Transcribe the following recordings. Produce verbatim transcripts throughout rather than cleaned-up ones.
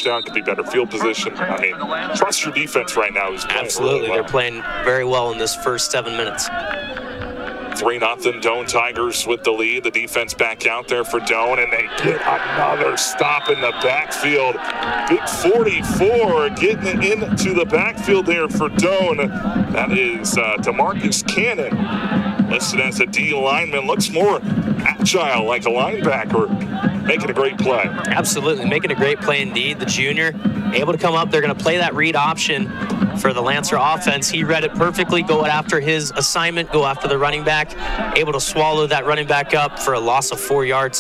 touchdown, could be better field position. I mean, trust your defense right now. Who's playing Absolutely. really well. They're playing very well in this first seven minutes. three nothing Doane Tigers with the lead. The defense back out there for Doane, and they get another stop in the backfield. Big forty-four getting into the backfield there for Doane. That is uh, DeMarcus Cannon, listed as a D lineman. Looks more agile like a linebacker, making a great play. Absolutely, making a great play indeed. The junior able to come up. They're going to play that read option for the Lancer offense. He read it perfectly, go after his assignment, go after the running back, able to swallow that running back up for a loss of four yards.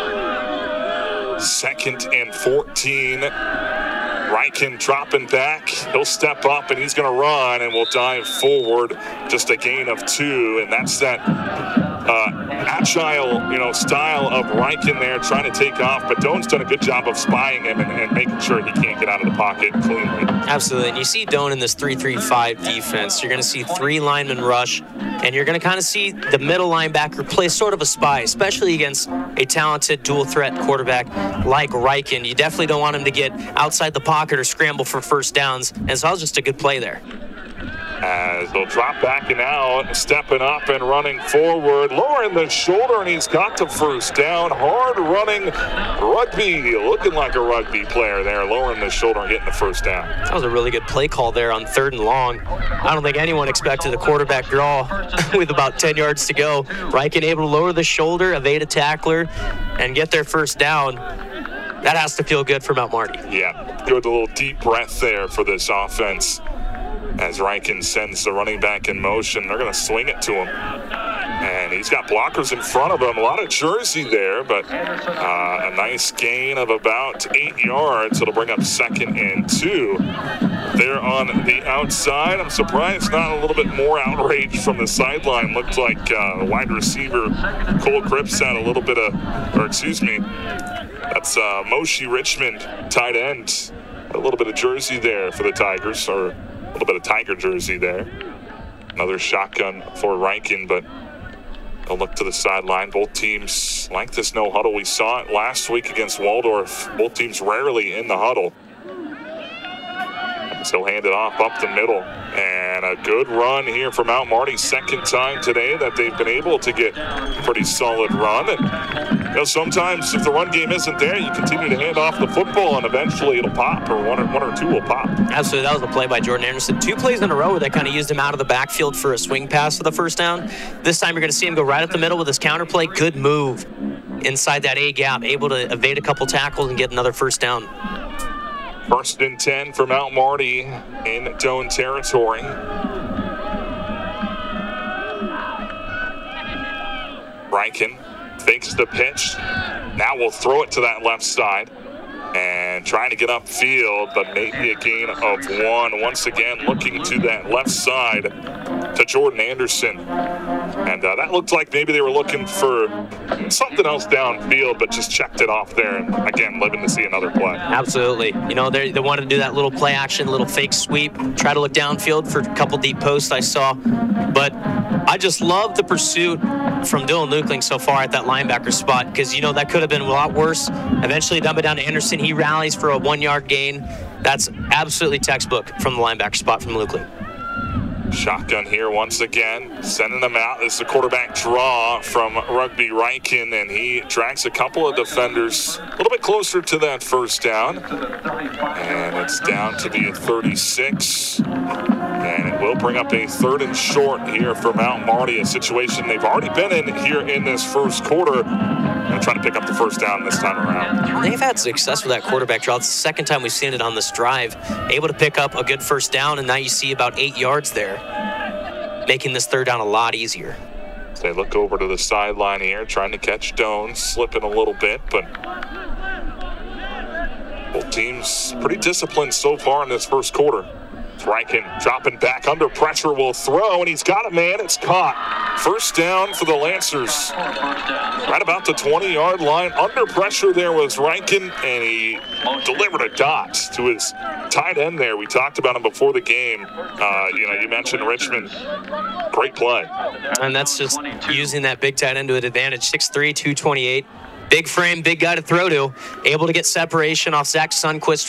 Second and fourteen. Ryken dropping back. He'll step up and he's going to run, and we'll dive forward. Just a gain of two, and that's that uh, agile, you know, style of Ryken there, trying to take off. But Doane's done a good job of spying him and, and making sure he can't get out of the pocket cleanly. Absolutely, and you see Doane in this three three five defense. You're going to see three linemen rush, and you're going to kind of see the middle linebacker play sort of a spy, especially against a talented dual threat quarterback like Ryken. You definitely don't want him to get outside the pocket or scramble for first downs, and so that was just a good play there. As they'll drop back and out, stepping up and running forward, lowering the shoulder, and he's got the first down. Hard running rugby, looking like a rugby player there, lowering the shoulder and getting the first down. That was a really good play call there on third and long. I don't think anyone expected a quarterback draw with about ten yards to go. Ryken able to lower the shoulder, evade a tackler, and get their first down. That has to feel good for Mount Marty. Yeah, good little deep breath there for this offense. As Ryken sends the running back in motion, they're going to swing it to him. And he's got blockers in front of him. A lot of jersey there, but uh, a nice gain of about eight yards. It'll bring up second and two. There on the outside. I'm surprised not a little bit more outrage from the sideline. Looked like uh, wide receiver Cole Cripps had a little bit of, or excuse me, that's uh, Moshe Richmond, tight end. A little bit of jersey there for the Tigers, or a little bit of Tiger jersey there. Another shotgun for Ryken, but they'll look to the sideline. Both teams like this no huddle. We saw it last week against Waldorf. Both teams rarely in the huddle. So hand it off up the middle. And a good run here for Mount Marty. Second time today that they've been able to get a pretty solid run. And you know, sometimes if the run game isn't there, you continue to hand off the football and eventually it'll pop, or one or, one or two will pop. Absolutely. That was a play by Jordan Anderson. Two plays in a row where they kind of used him out of the backfield for a swing pass for the first down. This time you're going to see him go right up the middle with his counter play. Good move inside that A gap, able to evade a couple tackles and get another first down. First and ten for Mount Marty in Doane territory. Ryken fakes the pitch. Now we'll throw it to that left side. And trying to get upfield, but maybe a gain of one. Once again, looking to that left side to Jordan Anderson. And uh, that looked like maybe they were looking for something else downfield, but just checked it off there. And again, living to see another play. Absolutely. You know, they they wanted to do that little play action, little fake sweep, try to look downfield for a couple deep posts I saw. But I just love the pursuit from Dylan Lukling so far at that linebacker spot, because, you know, that could have been a lot worse. Eventually dump it down to Anderson. He rallies for a one-yard gain. That's absolutely textbook from the linebacker spot from Lukling. Shotgun here once again, sending them out. This is a quarterback draw from Rugby Ryken, and he drags a couple of defenders a little bit closer to that first down. And it's down to be a thirty-six. And it will bring up a third and short here for Mount Marty, a situation they've already been in here in this first quarter. And trying to pick up the first down this time around. They've had success with that quarterback draw. It's the second time we've seen it on this drive. Able to pick up a good first down, and now you see about eight yards there, making this third down a lot easier. They look over to the sideline here, trying to catch Doane, slipping a little bit, but both teams pretty disciplined so far in this first quarter. Ryken dropping back under pressure, will throw, and he's got a man. It's caught. First down for the Lancers. Right about the twenty-yard line. Under pressure there was Ryken, and he delivered a dot to his tight end there. We talked about him before the game. Uh, you know, you mentioned Richmond. Great play. And that's just using that big tight end to an advantage. six three, two twenty-eight. Big frame, big guy to throw to. Able to get separation off Zach Sundquist.